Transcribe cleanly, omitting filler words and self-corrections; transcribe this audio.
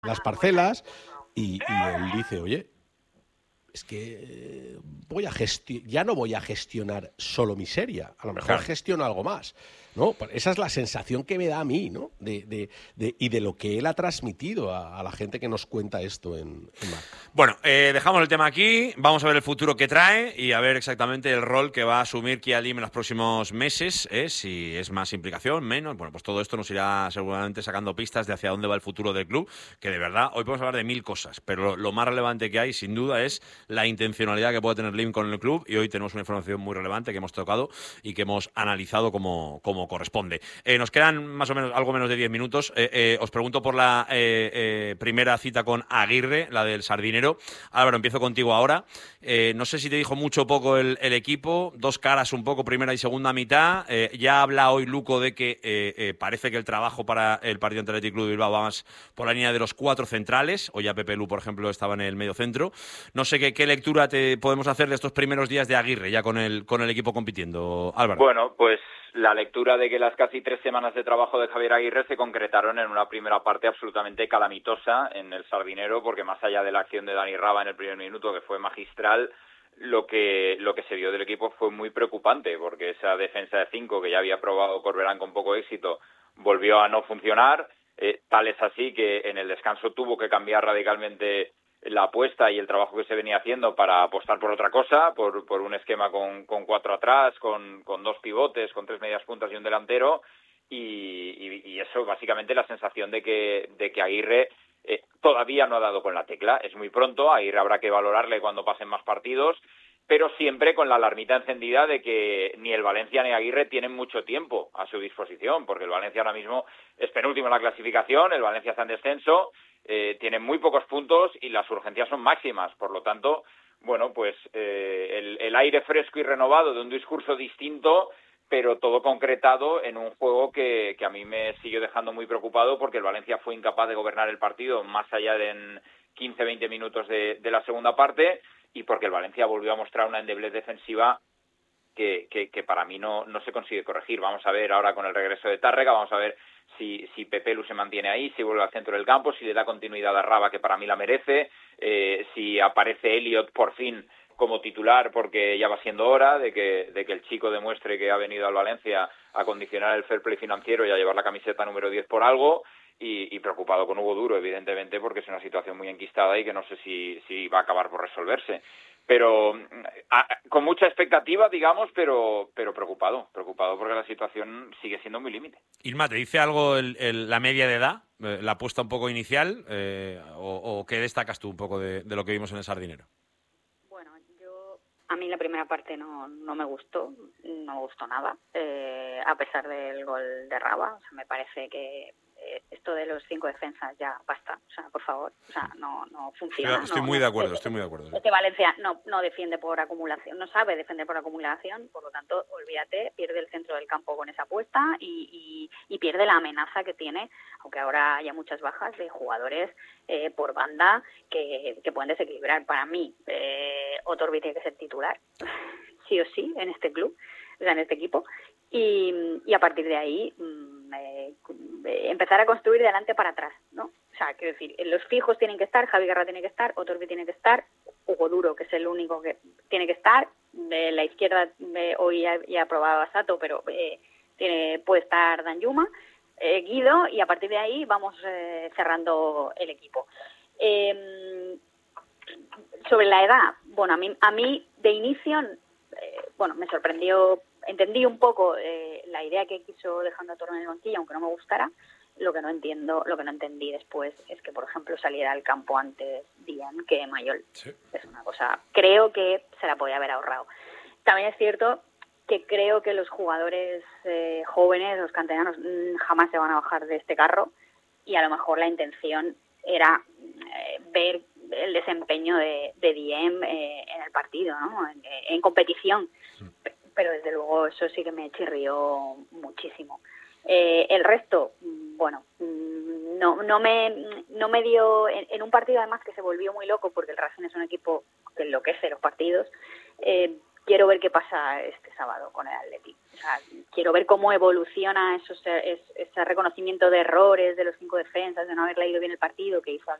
las parcelas y él dice, oye, es que ya no voy a gestionar solo miseria, a lo mejor Claro. gestiono algo más, ¿no? Esa es la sensación que me da a mí, ¿no? Y de lo que él ha transmitido a la gente que nos cuenta esto en Marca. Bueno, dejamos el tema aquí, vamos a ver el futuro que trae y a ver exactamente el rol que va a asumir Kia Lim en los próximos meses, si es más implicación, menos. Bueno, pues todo esto nos irá seguramente sacando pistas de hacia dónde va el futuro del club, que de verdad, hoy podemos hablar de 1000 cosas, pero lo más relevante que hay, sin duda, es la intencionalidad que puede tener Lim con el club, y hoy tenemos una información muy relevante que hemos tocado y que hemos analizado como corresponde. Nos quedan más o menos algo menos de 10 minutos. Os pregunto por la primera cita con Aguirre, la del Sardinero. Álvaro, empiezo contigo ahora. No sé si te dijo mucho o poco el equipo, dos caras un poco, primera y segunda mitad. Ya habla hoy Luco de que parece que el trabajo para el partido ante el Athletic Club de Bilbao va más por la línea de los 4 centrales. Hoy ya Pepe Lu, por ejemplo, estaba en el medio centro. No sé qué lectura te podemos hacer de estos primeros días de Aguirre, ya con el equipo compitiendo. Álvaro. Bueno, pues la lectura de que las casi 3 semanas de trabajo de Javier Aguirre se concretaron en una primera parte absolutamente calamitosa en el Sardinero, porque más allá de la acción de Dani Raba en el primer minuto, que fue magistral, lo que se vio del equipo fue muy preocupante, porque esa defensa de 5 que ya había probado Corberán con poco éxito volvió a no funcionar. Tal es así que en el descanso tuvo que cambiar radicalmente la apuesta y el trabajo que se venía haciendo para apostar por otra cosa, por un esquema con 4 atrás, con 2 pivotes, con 3 medias puntas y un delantero, y eso básicamente la sensación de que Aguirre todavía no ha dado con la tecla. Es muy pronto, Aguirre habrá que valorarle cuando pasen más partidos, pero siempre con la alarmita encendida de que ni el Valencia ni Aguirre tienen mucho tiempo a su disposición, porque el Valencia ahora mismo es penúltimo en la clasificación, el Valencia está en descenso, tiene muy pocos puntos y las urgencias son máximas. Por lo tanto, bueno, pues el aire fresco y renovado de un discurso distinto, pero todo concretado en un juego que a mí me sigue dejando muy preocupado, porque el Valencia fue incapaz de gobernar el partido más allá de en 15-20 minutos de la segunda parte, y porque el Valencia volvió a mostrar una endeblez defensiva que para mí no se consigue corregir. Vamos a ver ahora con el regreso de Tárrega, vamos a ver si Pepe Lu se mantiene ahí, si vuelve al centro del campo, si le da continuidad a Raba, que para mí la merece, si aparece Elliot por fin como titular, porque ya va siendo hora de que el chico demuestre que ha venido al Valencia a condicionar el fair play financiero y a llevar la camiseta número 10 por algo. Y preocupado con Hugo Duro, evidentemente, porque es una situación muy enquistada y que no sé si va a acabar por resolverse. Pero con mucha expectativa, digamos, pero preocupado porque la situación sigue siendo muy límite. Irma, ¿te dice algo la media de edad, la apuesta un poco inicial, o qué destacas tú un poco de lo que vimos en el Sardinero? Bueno, a mí la primera parte no me gustó nada, a pesar del gol de Raba. O sea, me parece que esto de los 5 defensas ya basta, o sea, por favor, o sea, no funciona. Estoy muy de acuerdo. Este Valencia no defiende por acumulación, no sabe defender por acumulación, por lo tanto, olvídate, pierde el centro del campo con esa apuesta y pierde la amenaza que tiene, aunque ahora haya muchas bajas de jugadores por banda que pueden desequilibrar. Para mí, Otorbi tiene que ser titular, sí o sí, en este club, o sea, en este equipo, y a partir de ahí empezar a construir de adelante para atrás, ¿no? O sea, quiero decir, los fijos tienen que estar, Javi Guerra tiene que estar, Otorbi tiene que estar, Hugo Duro, que es el único que tiene que estar, de la izquierda hoy ya ha probado a Sato, pero puede estar Danjuma, Guido, y a partir de ahí vamos cerrando el equipo. Sobre la edad, bueno, a mí de inicio, me sorprendió. Entendí un poco la idea que quiso dejando a Toro en el banquillo, aunque no me gustara. Lo que no entendí después es que, por ejemplo, saliera al campo antes Dian que Mayol. Sí. Es una cosa, creo que se la podía haber ahorrado. También es cierto que creo que los jugadores jóvenes, los canteranos, jamás se van a bajar de este carro, y a lo mejor la intención era ver el desempeño de Diem en el partido, ¿no? En competición. Pero desde luego eso sí que me chirrió muchísimo. El resto, bueno, no me dio, en un partido además que se volvió muy loco, porque el Racing es un equipo que enloquece los partidos, quiero ver qué pasa este sábado con el Athletic. O sea, quiero ver cómo evoluciona ese reconocimiento de errores de los 5 defensas, de no haber leído bien el partido que hizo